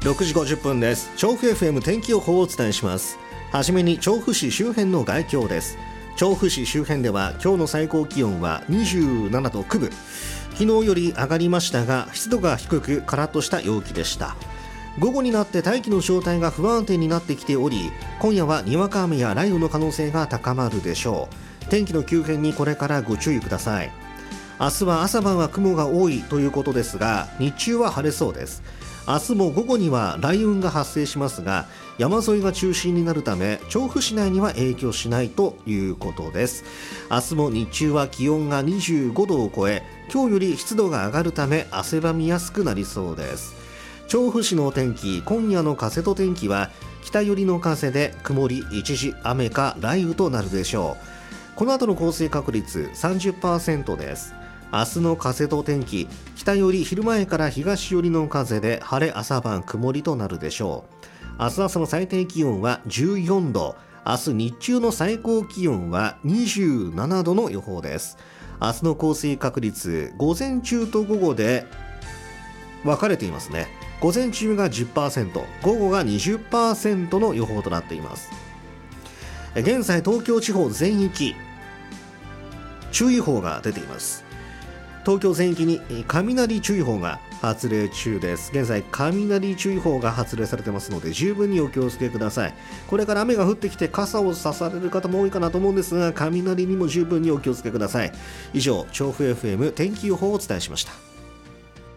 6時50分です。調布 FM 天気予報をお伝えします。はじめに調布市周辺の概況です。調布市周辺では今日の最高気温は27度9分、昨日より上がりましたが湿度が低くカラッとした陽気でした。午後になって大気の状態が不安定になってきており、今夜はにわか雨や雷雨の可能性が高まるでしょう。天気の急変にこれからご注意ください。明日は朝晩は雲が多いということですが、日中は晴れそうです。明日も午後には雷雲が発生しますが、山沿いが中心になるため調布市内には影響しないということです。明日も日中は気温が25度を超え、今日より湿度が上がるため汗ばみやすくなりそうです。調布市の天気、今夜の風と天気は北寄りの風で曇り一時雨か雷雨となるでしょう。この後の降水確率 30% です。明日の風と天気、北寄り昼前から東寄りの風で晴れ朝晩曇りとなるでしょう。明日朝の最低気温は14度、明日日中の最高気温は27度の予報です。明日の降水確率、午前中と午後で分かれていますね。午前中が 10%、午後が 20% の予報となっています。現在東京地方全域注意報が出ています。東京全域に雷注意報が発令中です。現在雷注意報が発令されてますので十分にお気をつけください。これから雨が降ってきて傘をさされる方も多いかなと思うんですが、雷にも十分にお気をつけください。以上、調布 FM 天気予報をお伝えしました。